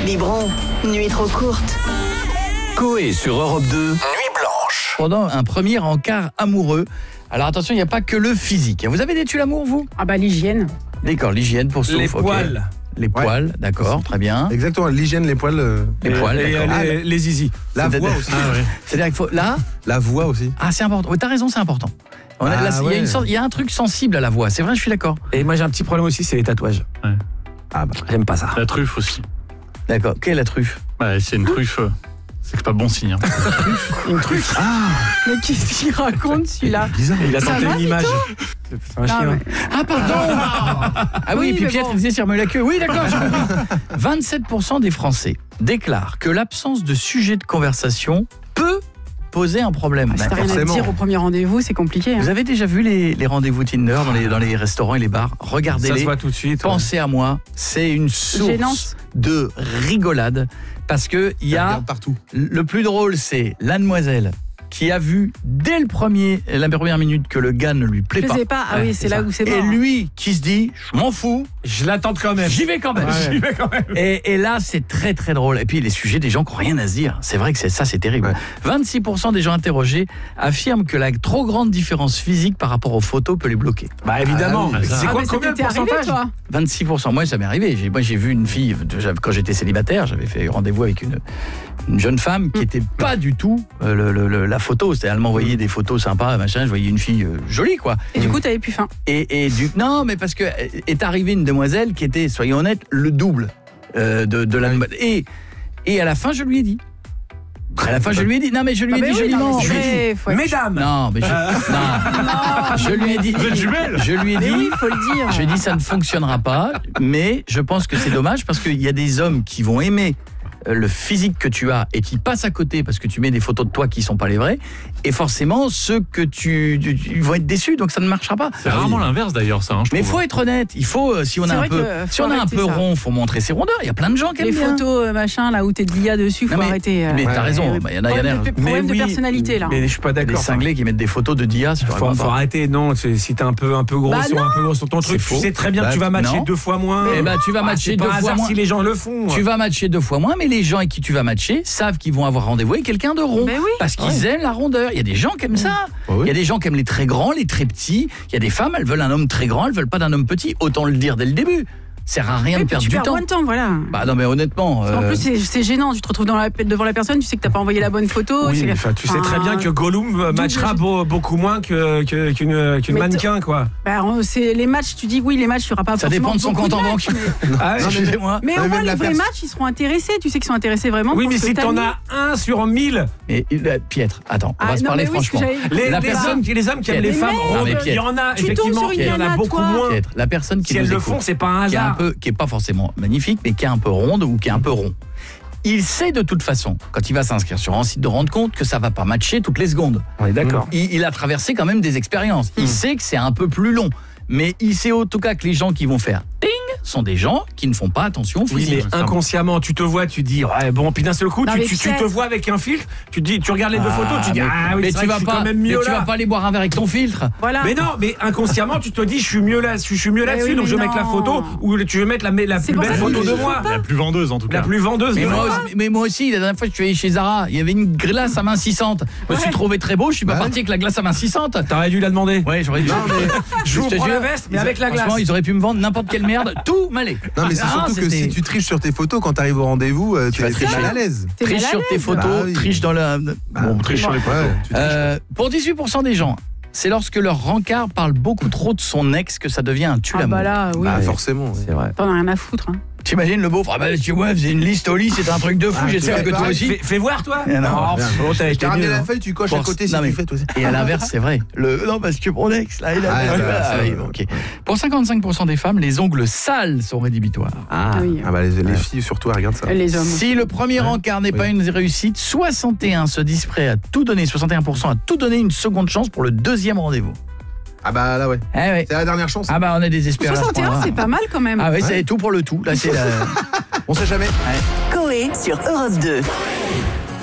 Biberon, nuit trop courte. Coé sur Europe 2, Nuit Blanche. Pendant un premier encart amoureux. Alors attention, il n'y a pas que le physique. Vous avez des tuiles l'amour, vous ? Ah bah l'hygiène. D'accord, l'hygiène pour Sauf. Les poils. Les poils, d'accord, très bien. Exactement, l'hygiène, les poils. Les poils, d'accord. Les zizi. La voix aussi. C'est-à-dire qu'il faut... Là ? La voix aussi. Ah, c'est important. Oui, t'as raison, c'est important. Il y a un truc sensible à la voix, c'est vrai, je suis d'accord. Et moi j'ai un petit problème aussi, c'est les tatouages. Ouais. Ah bah, j'aime pas ça. La truffe aussi. D'accord, quelle est la truffe ? Ouais, c'est une truffe. C'est pas bon signe. Hein. Une truffe ? Mais qu'est-ce qu'il raconte celui-là ? Bizarre. Il a Ça tenté va, une image. C'est un chien. mais- Ah, pardon. Ah oui, et puis mais Pietre bon. disait sur la queue. Oui, d'accord, j'ai compris. 27% des Français déclarent que l'absence de sujet de conversation peut poser un problème. Si t'as rien à forcément. dire au premier rendez-vous, c'est compliqué. Hein. Vous avez déjà vu les rendez-vous Tinder dans les restaurants et les bars ? Ça se Regardez-les. voit tout de suite. Pensez à moi, c'est une source Gênance. de rigolade parce que il y a regarde partout. le plus drôle, c'est la demoiselle qui a vu dès la première minute que le gars ne lui plaît Je pas. sais pas. Ah oui, c'est là où c'est Et mort. lui qui se dit, je m'en fous, Je l'attends quand même. j'y vais quand même. J'y vais quand même. Et là, c'est très très drôle. Et puis les sujets des gens qui n'ont rien à se dire. C'est vrai que c'est terrible. Ouais. 26% des gens interrogés affirment que la trop grande différence physique par rapport aux photos peut les bloquer. Bah évidemment. Ah oui. C'est Ah quoi bah, combien de t'es arrivé, pourcentage toi 26%. Moi, ça m'est arrivé. Moi, j'ai vu une fille, quand j'étais célibataire, j'avais fait rendez-vous avec une jeune femme qui n'était pas du tout la photo. Elle m'envoyait des photos sympas, machin. Je voyais une fille jolie, quoi. Et du coup, t'avais plus faim. Non, mais parce que est arrivée une demoiselle qui était, soyons honnêtes, le double de la. Et à la fin, je lui ai dit. À la fin, je lui ai dit. Non, mais je lui ai dit joliment. Je vais. Mesdames. Non, mais je lui ai dit. Vous êtes jumelles ? Je lui ai Mais dit. oui, faut le dire. Je lui ai dit ça ne fonctionnera pas, mais je pense que c'est dommage parce qu'il y a des hommes qui vont aimer le physique que tu as et qui passent à côté parce que tu mets des photos de toi qui sont pas les vraies, et forcément ceux que ils vont être déçus, donc ça ne marchera pas. C'est rarement l'inverse d'ailleurs, ça. Je Mais il trouve. faut être honnête, il faut si on C'est a un vrai peu que si faut on a un arrêter peu ça. rond, faut montrer ses rondeurs. Il y a plein de gens qui Les aiment bien. photos machin là où t'es de l'IA dessus, faut Non, mais- arrêter. mais t'as raison, il y en a Problème de personnalité là. Mais je suis pas des d'accord. cinglés qui mettent des photos de Dia sur Faut arrêter, non. Si t'es un peu gros Bah sur un peu gros sur ton truc, faux. tu sais très bien Bah, que tu vas matcher non. 2 fois moins. Eh ben, tu vas matcher c'est 2 pas un fois hasard moins. si les gens le font. Tu vas matcher 2 fois moins, mais les gens avec qui tu vas matcher savent qu'ils vont avoir rendez-vous avec quelqu'un de rond. Ben oui. Parce qu'ils aiment la rondeur. Il y a des gens qui aiment ça. oui. Il y a des gens qui aiment les très grands, les très petits. Il y a des femmes, elles veulent un homme très grand, elles veulent pas d'un homme petit. Autant le dire dès le début. Sert à rien de perdre tu du perds temps. moins de temps, voilà. Bah non, mais honnêtement. En plus, c'est gênant. Tu te retrouves devant la personne, tu sais que t'as pas envoyé la bonne photo. Oui, c'est- mais enfin, tu sais très bien que Gollum matchera beaucoup moins qu'une Mais mannequin, quoi. Bah, c'est les matchs, tu dis oui, les matchs, il y aura pas Ça dépend de son forcément compte en beaucoup banque. de matchs, Ah ouais, Excusez-moi. Mais au Ouais, moins, même les la vrais pers- matchs, ils seront intéressés. Tu sais qu'ils sont intéressés vraiment. Oui, pour mais ce si que t'as t'en mis. as 1 sur 1000, Mais Pietre, attends, on va se non, parler mais oui, ce que franchement. j'avais- La les personne- hommes qui aiment les Mais femmes merde, rondes, mais il y en a tu tombes effectivement, sur une il y en a nana, beaucoup toi. moins. Pietre, la personne qui Si elles nous le écoute, font, c'est pas un qui est hasard. qui est pas forcément magnifique, mais qui est un peu ronde ou qui est un peu rond. Il sait de toute façon, quand il va s'inscrire sur un site de rendre compte, que ça va pas matcher toutes les secondes. On est d'accord. Il a traversé quand même des expériences. Il sait que c'est un peu plus long. Mais il sait en tout cas que les gens qui vont faire ting sont des gens qui ne font pas attention au Oui, physique. mais inconsciemment, tu te vois, tu dis, ouais, bon, puis d'un seul coup, Non, tu mais te Pierre- vois avec un filtre, tu regardes les 2 photos, tu dis, ah oui, mais c'est vrai tu que vas je suis pas, quand même mais mieux tu vas là. pas aller boire un verre avec ton filtre. Voilà. Mais non, mais inconsciemment, tu te dis, je suis mieux là, je suis mieux là-dessus, oui, donc mais je vais mettre la non. photo ou tu veux mettre la C'est plus pour belle ça que photo je de le moi, fais La plus vendeuse en tout cas. la plus vendeuse. Mais moi aussi, la dernière fois que je suis allé chez Zara, il y avait une glace amincissante. Je me suis trouvé très beau, je suis pas Bah parti avec la glace amincissante. T'aurais dû la demander. Ouais, j'aurais dit. Je vous te prends la jure, veste, mais avec la glace. Franchement, ils auraient pu me vendre n'importe quelle merde, tout m'allait. Non, mais c'est surtout que si tu triches sur tes photos quand t'arrives au rendez-vous, tu vas tricher. être mal à l'aise. T'es triche mal à sur tes l'aise. photos, Bah oui. triche dans la. Bon, Triche sur les photos. Ouais, tu triches. Pour 18% des gens, c'est lorsque leur rencard parle beaucoup trop de son ex que ça devient un tue Ah l'amour. bah là, oui. Bah, forcément. C'est vrai. T'en as rien à foutre. Hein. T'imagines le beauf, ah bah tu vois, faisais une liste au lit, c'est un truc de fou, Ah, j'espère tu que fais toi pareil, aussi. Fais voir, toi. Non, Oh, bien. oh, t'as Je été t'ai ramené mieux, la hein. feuille, tu coches à côté si Non, mais- tu fais toi aussi. Et à l'inverse, c'est vrai. Non, parce que mon ex, là, il a. Ah, Ah, oui, ok. Pour 55% des femmes, les ongles sales sont rédhibitoires. Ah. Oui. Ah bah les filles surtout elles regardent ça. Les hommes. Si le premier encart n'est pas une réussite, 61 se disent prêts à tout donner, 61% à tout donner une seconde chance pour le deuxième rendez-vous. Ah bah là ouais. Eh ouais. C'est la dernière chance. Ah bah on est désespérés. à ce 61, point-là. c'est pas mal quand même. Ah oui, c'est tout pour le tout. Là, c'est la... On sait jamais. Coé sur Europe 2.